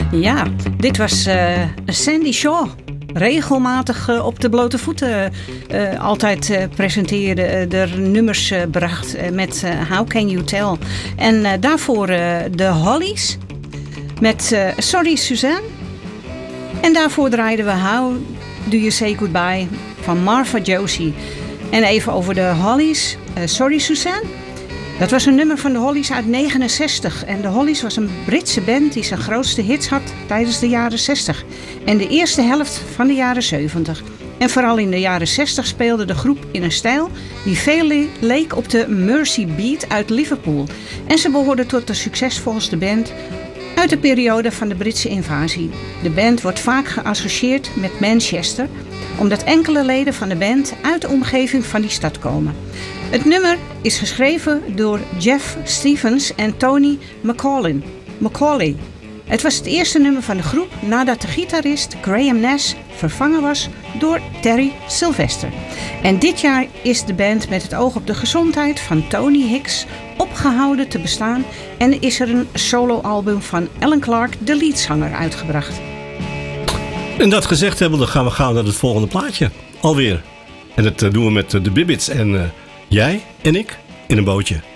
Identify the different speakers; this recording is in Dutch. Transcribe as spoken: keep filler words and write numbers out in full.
Speaker 1: Ja, dit was uh, Sandy Shaw. Regelmatig uh, op de blote voeten uh, altijd uh, presenteerde, uh, er nummers uh, bracht uh, met uh, How Can You Tell. En uh, daarvoor uh, de Hollies met uh, Sorry Suzanne. En daarvoor draaiden we How Do You Say Goodbye van Martha Josie. En even over de Hollies, uh, Sorry Suzanne. Dat was een nummer van de Hollies uit negenenzestig. En de Hollies was een Britse band die zijn grootste hits had tijdens de jaren zestig. En de eerste helft van de jaren zeventig. En vooral in de jaren zestig speelde de groep in een stijl die veel leek op de Mersey Beat uit Liverpool. En ze behoorden tot de succesvolste band uit de periode van de Britse invasie. De band wordt vaak geassocieerd met Manchester, omdat enkele leden van de band uit de omgeving van die stad komen. Het nummer is geschreven door Jeff Stevens en Tony McCauley. McCauley. Het was het eerste nummer van de groep nadat de gitarist Graham Nash vervangen was door Terry Sylvester. En dit jaar is de band met het oog op de gezondheid van Tony Hicks opgehouden te bestaan en is er een soloalbum van Alan Clark, de leadzanger, uitgebracht.
Speaker 2: En dat gezegd hebben, dan gaan we gaan naar het volgende plaatje. Alweer. En dat doen we met de Bibbits en uh, jij en ik in een bootje.